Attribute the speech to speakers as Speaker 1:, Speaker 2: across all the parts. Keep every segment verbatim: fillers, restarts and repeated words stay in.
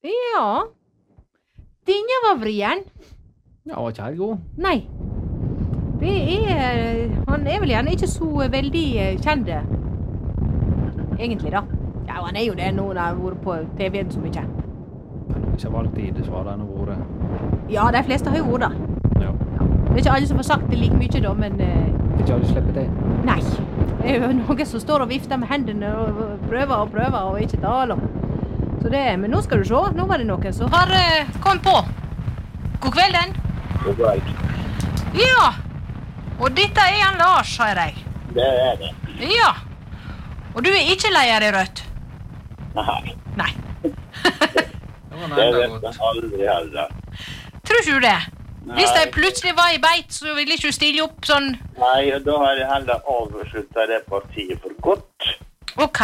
Speaker 1: Ja. Denne var vrien.
Speaker 2: Ja, var ikke helt god.
Speaker 1: Nei. Det er... Han er vel gjerne ikke så veldig kjent. Egentlig da. Ja, han er jo det nå når han har vært på T V-en så mye.
Speaker 2: Men hvis jeg valgte i det, så var det ennå vært.
Speaker 1: Ja, de fleste har jo vært der.
Speaker 2: Ja.
Speaker 1: Det er ikke alle som får sagt det like mye da, men...
Speaker 2: Det er ikke alle slipper det.
Speaker 1: Nei. Det er jo noen som står og vifter med hendene og prøver og prøver og ikke taler. Så det, men nå skal du se, nå var det noen som har uh, kommet på. God kvelden.
Speaker 3: God kveld.
Speaker 1: Ja, og dette er han Lars, har jeg.
Speaker 3: Det er det.
Speaker 1: Ja, og du er ikke leier i Rødt?
Speaker 3: Nei.
Speaker 1: Nei.
Speaker 3: Det vet jeg aldri heller.
Speaker 1: Tror ikke du det? Hvis de plutselig var i beit, så ville ikke du stille opp sånn...
Speaker 3: Nei, og da har jeg heller avsluttet det partiet for godt.
Speaker 1: Ok.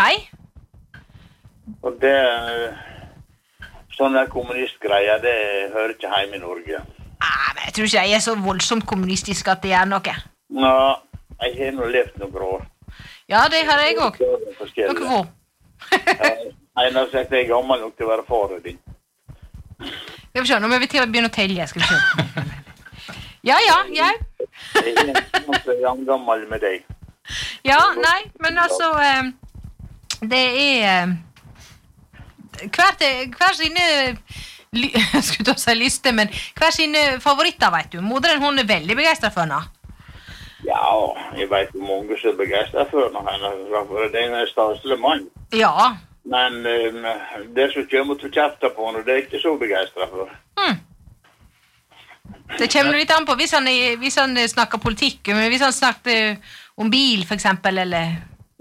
Speaker 3: Og det... Sånne kommunistgreier, det hører ikke hjemme i Norge.
Speaker 1: Ah, men jeg tror ikke jeg er så voldsomt kommunistisk at det gjør noe.
Speaker 3: Ja, jeg har nå levd noen år.
Speaker 1: Ja, det har jeg også. Dere får.
Speaker 3: Jeg har sagt jeg er gammel nok til å være faren din.
Speaker 1: Skal vi se, nå må vi til å begynne å telle, skal vi se. Ja, ja, ja.
Speaker 3: Jeg er ikke gammel med deg.
Speaker 1: Ja, nei, men altså, eh, det er... Eh, hver, hver sine... Jeg skulle ta seg liste, men hver sine favoritter, vet du. Moderen, hun er veldig begeistret for henne.
Speaker 3: Ja, jeg vet hvor mange som er begeistret for henne. Det er en staselig mann.
Speaker 1: Ja.
Speaker 3: Men um, det som kommer til å kjefte på henne, det er ikke så begeistret for.
Speaker 1: Hmm. Det kommer litt an på hvis han, hvis han snakker politikk, men hvis han snakker om bil, for eksempel, eller...